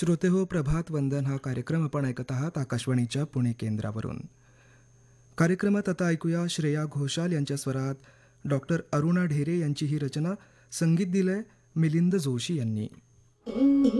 श्रोते हो, प्रभात वंदन हा कार्यक्रम आपण ऐकत आहात आकाशवाणीच्या पुणे केंद्रावरून. कार्यक्रमात आता ऐकूया श्रेया घोषाल यांच्या स्वरात डॉक्टर अरुणा ढेरे यांची ही रचना. संगीत दिलंय मिलिंद जोशी यांनी.